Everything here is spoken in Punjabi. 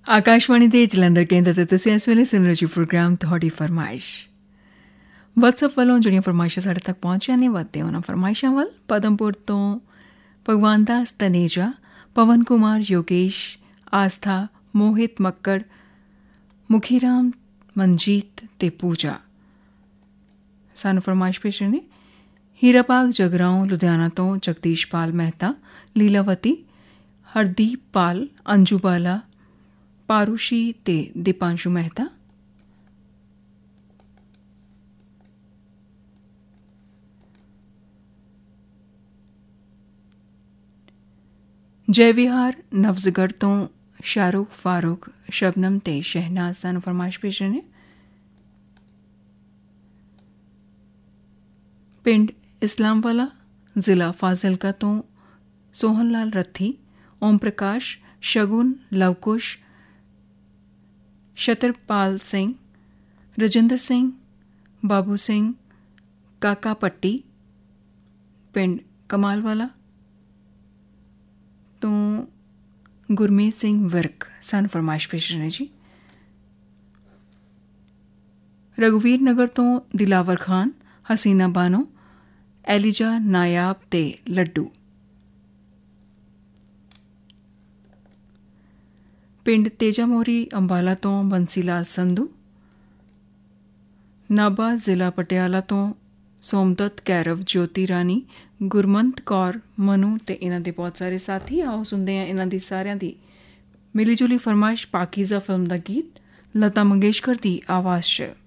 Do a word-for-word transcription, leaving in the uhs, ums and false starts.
ਆਕਾਸ਼ਵਾਣੀ ਦੇ ਜਲੰਧਰ ਕੇਂਦਰ ਤੇ ਤੁਸੀਂ ਇਸ ਵੇਲੇ ਸੁਣ ਰਹੇ ਜੀ ਪ੍ਰੋਗਰਾਮ ਤੁਹਾਡੀ ਫਰਮਾਇਸ਼। ਵਟਸਐਪ ਵੱਲੋਂ ਜਿਹੜੀਆਂ ਫਰਮਾਇਸ਼ਾਂ ਸਾਡੇ ਤੱਕ ਪਹੁੰਚੀਆਂ ਨੇ ਵੱਧਦੇ ਉਹਨਾਂ ਫਰਮਾਇਸ਼ਾਂ ਵੱਲ। ਪਦਮਪੁਰ ਤੋਂ ਭਗਵਾਨ ਦਾਸ ਤਨੇਜਾ, ਪਵਨ ਕੁਮਾਰ, ਯੋਗੇਸ਼, ਆਸਥਾ, ਮੋਹਿਤ ਮੱਕੜ, ਮੁਖੀਰਾਮ, ਮਨਜੀਤ ਤੇ ਪੂਜਾ ਸਾਨੂੰ ਫਰਮਾਇਸ਼ ਭੇਜ ਰਹੇ ਨੇ। ਹੀਰਾਬਾਗ ਜਗਰਾਉਂ ਲੁਧਿਆਣਾ ਤੋਂ ਜਗਦੀਸ਼ ਪਾਲ ਮਹਿਤਾ, ਲੀਲਾਵਤੀ, ਹਰਦੀਪ ਪਾਲ, ਅੰਜੂ ਬਾਲਾ, ਪਾਰੂਸ਼ੀ ਤੇ ਦੀਪਾਂਸ਼ੂ ਮਹਿਤਾ। ਜੈ ਵਿਹਾਰ ਨਵਜ਼ਗੜ੍ਹ ਤੋਂ ਸ਼ਾਹਰੁਖ, ਫਾਰੂਕ, ਸ਼ਬਨਮ ਤੇ ਸ਼ਹਿਨਾਜ਼ ਸਾਨੂੰ ਫਰਮਾਇਸ਼ ਭੇਜ ਰਹੇ ਨੇ। ਪਿੰਡ ਇਸਲਾਮਵਾਲਾ, ਜ਼ਿਲ੍ਹਾ ਫਾਜ਼ਿਲਕਾ ਤੋਂ ਸੋਹਨ ਲਾਲ ਰੱਥੀ, ਓਮ ਪ੍ਰਕਾਸ਼, ਸ਼ਗੁਨ, ਲਵਕੁਸ਼, ਸ਼ਤਰਪਾਲ ਸਿੰਘ, ਰਜਿੰਦਰ ਸਿੰਘ, ਬਾਬੂ ਸਿੰਘ, ਕਾਕਾ ਪੱਟੀ, ਪਿੰਡ ਕਮਾਲਵਾਲਾ ਤੋਂ ਗੁਰਮੀਤ ਸਿੰਘ ਵਿਰਕ ਸਾਨੂੰ ਫਰਮਾਇਸ਼ ਭੇਜ ਰਹੇ ਨੇ ਜੀ। ਰਘੁਵੀਰ ਨਗਰ ਤੋਂ ਦਿਲਾਵਰ ਖਾਨ, ਹਸੀਨਾ ਬਾਨੋ, ਐਲੀਜਾ ਨਾਇਬ ਤੇ ਲੱਡੂ। ਪਿੰਡ ਤੇਜਾ ਮੋਰੀ ਅੰਬਾਲਾ ਤੋਂ ਬੰਸੀ ਲਾਲ ਸੰਧੂ, ਨਾਭਾ ਜ਼ਿਲ੍ਹਾ ਪਟਿਆਲਾ ਤੋਂ ਸੋਮਦੱਤ, ਕੈਰਵ, ਜੋਤੀ ਰਾਣੀ, ਗੁਰਮੰਤ ਕੌਰ, ਮਨੂ ਤੇ ਇਹਨਾਂ ਦੇ ਬਹੁਤ ਸਾਰੇ ਸਾਥੀ। ਆਓ ਸੁਣਦੇ ਹਾਂ ਇਹਨਾਂ ਦੀ ਸਾਰਿਆਂ ਦੀ ਮਿਲੀ ਜੁਲੀ ਫਰਮਾਇਸ਼ ਪਾਕੀਜ਼ਾ ਫਿਲਮ ਦਾ ਗੀਤ ਲਤਾ ਮੰਗੇਸ਼ਕਰ ਦੀ ਆਵਾਜ਼ 'ਚ।